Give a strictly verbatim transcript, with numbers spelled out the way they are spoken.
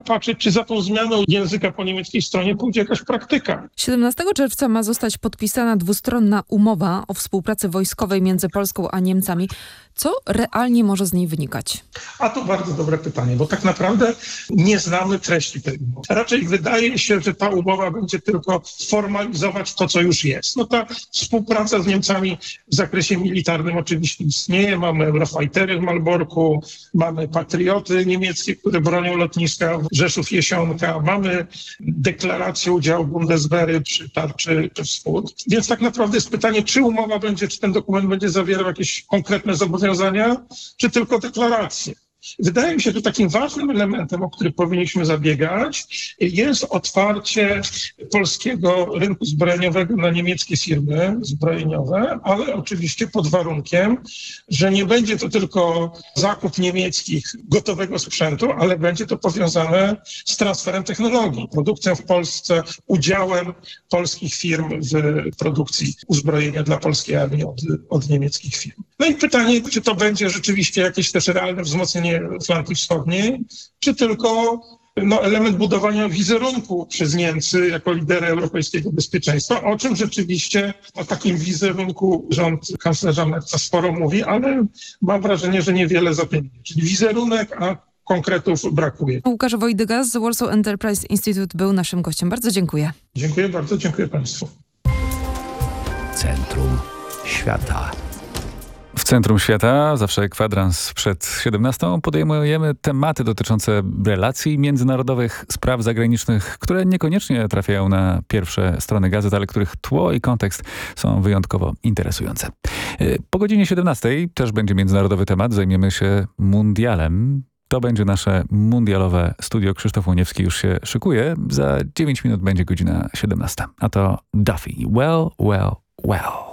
patrzeć, czy za tą zmianą języka po niemieckiej stronie pójdzie jakaś praktyka. siedemnastego czerwca ma zostać podpisana dwustronna umowa o współpracy wojskowej między Polską a Niemcami. Co realnie może z niej wynikać? A to bardzo dobre pytanie, bo tak naprawdę nie znamy treści tej umowy. Raczej wydaje się, że ta umowa będzie tylko formalizować to, co już jest. No ta współpraca z Niemcami w zakresie militarnym oczywiście istnieje. Mamy Eurofightery w Malborku, mamy patrioty niemieckie, które bronią lotniska Rzeszów-Jesionka, mamy deklarację udziału Bundeswehry przy tarczy Wschód. Więc tak naprawdę jest pytanie, czy umowa będzie, czy ten dokument będzie zawierał jakieś konkretne zobowiązania, czy tylko deklaracje. Wydaje mi się, że takim ważnym elementem, o który powinniśmy zabiegać, jest otwarcie polskiego rynku zbrojeniowego na niemieckie firmy zbrojeniowe, ale oczywiście pod warunkiem, że nie będzie to tylko zakup niemieckich gotowego sprzętu, ale będzie to powiązane z transferem technologii, produkcją w Polsce, udziałem polskich firm w produkcji uzbrojenia dla polskiej armii od, od niemieckich firm. No i pytanie, czy to będzie rzeczywiście jakieś też realne wzmocnienie flanki wschodniej, czy tylko no, element budowania wizerunku przez Niemcy jako lidery europejskiego bezpieczeństwa, o czym rzeczywiście o takim wizerunku rząd kanclerza Merca sporo mówi, ale mam wrażenie, że niewiele za tym. Czyli wizerunek, a konkretów brakuje. Łukasz Wojdyga z Warsaw Enterprise Institute był naszym gościem. Bardzo dziękuję. Dziękuję bardzo, dziękuję Państwu. Centrum Świata. W centrum świata, zawsze kwadrans przed siedemnastą, podejmujemy tematy dotyczące relacji międzynarodowych, spraw zagranicznych, które niekoniecznie trafiają na pierwsze strony gazet, ale których tło i kontekst są wyjątkowo interesujące. Po godzinie siedemnastej też będzie międzynarodowy temat, zajmiemy się mundialem. To będzie nasze mundialowe studio. Krzysztof Łoniewski już się szykuje. Za dziewięć minut będzie godzina siedemnasta. A to Duffy. Well, well, well.